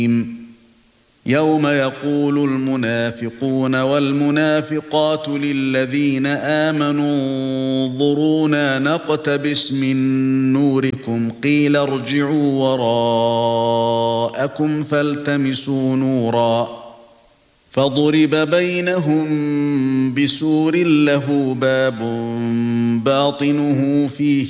يوم يقول المنافقون والمنافقات للذين آمنوا انظرونا نقتبس من نوركم قيل ارجعوا وراءكم فالتمسوا نورا فضرب بينهم بسور له باب باطنه فيه